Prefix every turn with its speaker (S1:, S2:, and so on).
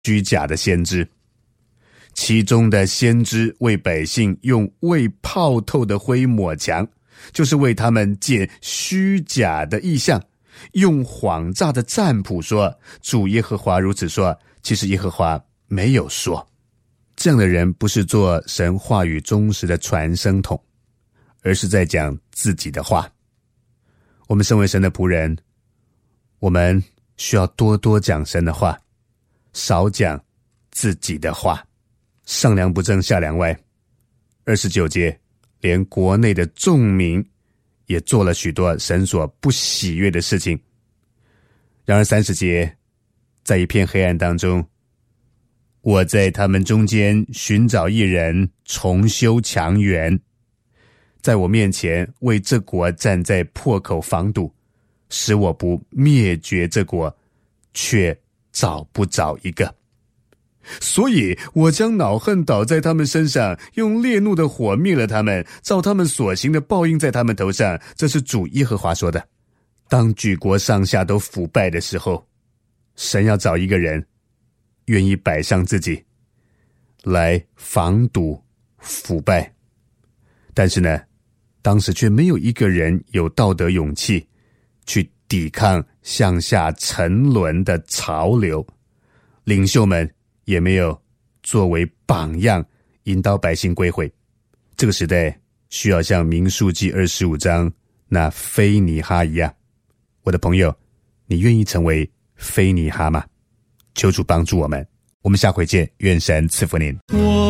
S1: 虚假的先知。其中的先知为百姓用未泡透的灰抹墙，就是为他们建虚假的意象，用谎诈的占卜说主耶和华如此说，其实耶和华没有说。这样的人不是做神话语忠实的传声筒，而是在讲自己的话。我们身为神的仆人，我们需要多多讲神的话，少讲自己的话。上梁不正下梁歪。29节，连国内的众民也做了许多神所不喜悦的事情。然而30节，在一片黑暗当中，我在他们中间寻找一人，重修墙垣，在我面前为这国站在破口防堵，使我不灭绝这国，却找不着一个。所以我将恼恨倒在他们身上，用烈怒的火灭了他们，照他们所行的报应在他们头上。这是主耶和华说的。当举国上下都腐败的时候，神要找一个人愿意摆上自己来防堵腐败。但是呢，当时却没有一个人有道德勇气去抵抗向下沉沦的潮流，领袖们也没有作为榜样引导百姓归回。这个时代需要像民数记25章那非尼哈一样。我的朋友，你愿意成为非尼哈吗？求主帮助我们，我们下回见，愿神赐福您。